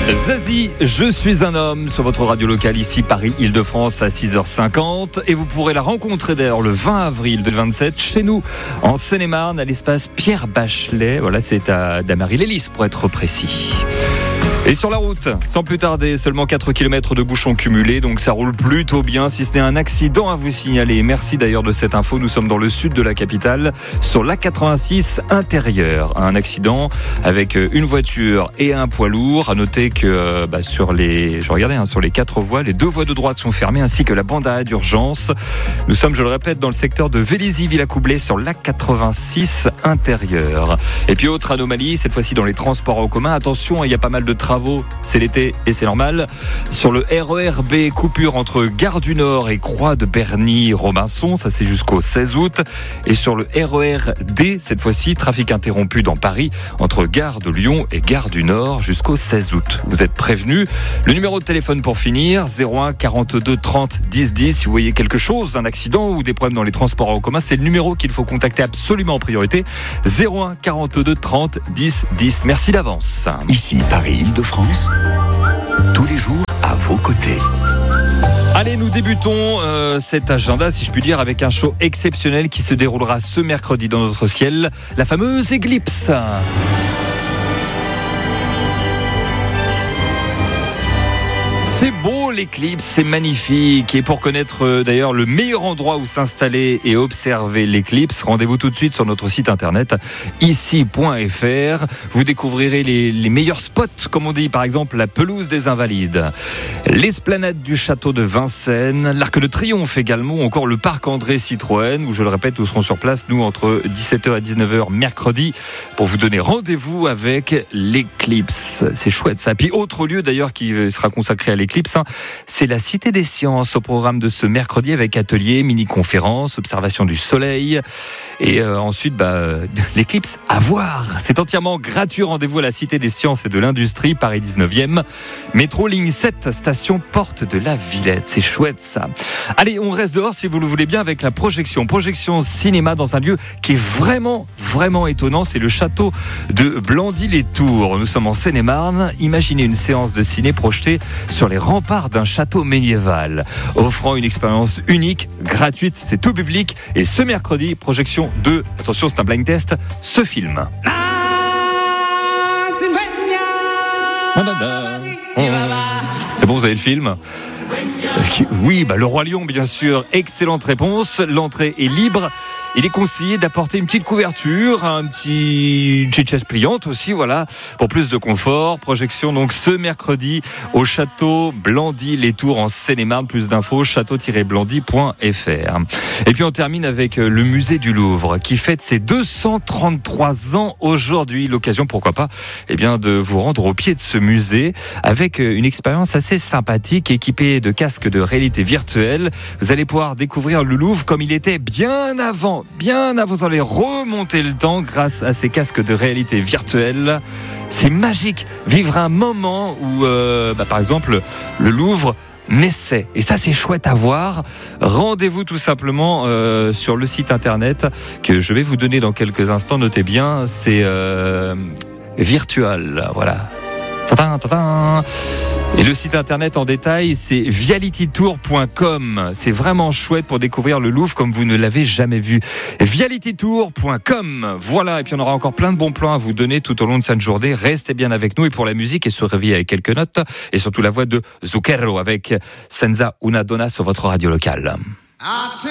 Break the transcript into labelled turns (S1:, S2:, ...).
S1: Zazie, je suis un homme sur votre radio locale ici Paris-Île-de-France à 6h50 et vous pourrez la rencontrer d'ailleurs le 20 avril 2027 chez nous en Seine-et-Marne à l'espace Pierre Bachelet. Voilà, c'est à Damary-les-Lys pour être précis. Et sur la route, sans plus tarder, seulement 4 km de bouchons cumulés, donc ça roule plutôt bien, si ce n'est un accident à vous signaler. Merci d'ailleurs de cette info, nous sommes dans le sud de la capitale, sur l'A86 intérieur. Un accident avec une voiture et un poids lourd. À noter que sur les 4 voies, les 2 voies de droite sont fermées, ainsi que la bande à arrêt d'urgence. Nous sommes, je le répète, dans le secteur de Vélizy-Villacoublay sur l'A86 intérieur. Et puis autre anomalie, cette fois-ci dans les transports en commun. Attention, il y a pas mal de travaux, c'est l'été et c'est normal. Sur le RER B, coupure entre Gare du Nord et Croix de Berny-Robinson, ça c'est jusqu'au 16 août. Et sur le RER D, cette fois-ci, trafic interrompu dans Paris entre Gare de Lyon et Gare du Nord jusqu'au 16 août. Vous êtes prévenus. Le numéro de téléphone pour finir, 01 42 30 10 10. Si vous voyez quelque chose, un accident ou des problèmes dans les transports en commun, c'est le numéro qu'il faut contacter absolument en priorité. 01 42 30 10 10. Merci d'avance.
S2: Ici Paris-Île-de-France, tous les jours à vos côtés.
S1: Allez, nous débutons cet agenda, si je puis dire, avec un show exceptionnel qui se déroulera ce mercredi dans notre ciel, la fameuse éclipse. C'est beau l'éclipse, c'est magnifique. Et pour connaître d'ailleurs le meilleur endroit où s'installer et observer l'éclipse, rendez-vous tout de suite sur notre site internet ici.fr. Vous découvrirez les meilleurs spots, comme on dit, par exemple la pelouse des Invalides, l'esplanade du château de Vincennes, l'Arc de Triomphe également, ou encore le parc André Citroën, où je le répète, nous serons sur place, nous, entre 17h et 19h mercredi, pour vous donner rendez-vous avec l'éclipse. C'est chouette ça. Puis autre lieu d'ailleurs qui sera consacré à l'éclipse, c'est la Cité des Sciences au programme de ce mercredi avec ateliers, mini-conférences, observation du soleil et ensuite l'éclipse à voir. C'est entièrement gratuit. Rendez-vous à la Cité des Sciences et de l'Industrie, Paris 19e, métro ligne 7, station Porte de la Villette. C'est chouette ça. Allez, on reste dehors si vous le voulez bien avec la projection cinéma dans un lieu qui est vraiment étonnant. C'est le château de Blandy-les-Tours. Nous sommes en Seine-et-Marne. Imaginez une séance de ciné projetée sur les remparts d'un château médiéval, offrant une expérience unique, gratuite, c'est tout public. Et ce mercredi, projection de, attention, c'est un blind test, ce film. C'est bon, vous avez le film ? Oui, le Roi Lion, bien sûr. Excellente réponse. L'entrée est libre. Il est conseillé d'apporter une petite couverture, une petite chaise pliante aussi, voilà, pour plus de confort. Projection donc ce mercredi au château Blandy-les-Tours en Seine-et-Marne. Plus d'infos, château-blandy.fr. Et puis on termine avec le musée du Louvre qui fête ses 233 ans aujourd'hui. L'occasion, pourquoi pas, de vous rendre au pied de ce musée avec une expérience assez sympathique équipée de casques de réalité virtuelle. Vous allez pouvoir découvrir le Louvre comme il était bien avant, vous allez remonter le temps grâce à ces casques de réalité virtuelle. C'est magique, vivre un moment où, par exemple, le Louvre naissait. Et ça, c'est chouette à voir. Rendez-vous tout simplement sur le site internet que je vais vous donner dans quelques instants. Notez bien, c'est virtual, voilà. Et le site internet en détail, c'est vialitytour.com. C'est vraiment chouette pour découvrir le Louvre comme vous ne l'avez jamais vu. vialitytour.com. Voilà, et puis on aura encore plein de bons plans à vous donner tout au long de cette journée. Restez bien avec nous et pour la musique et se réveiller avec quelques notes et surtout la voix de Zucchero avec Senza una donna sur votre radio locale.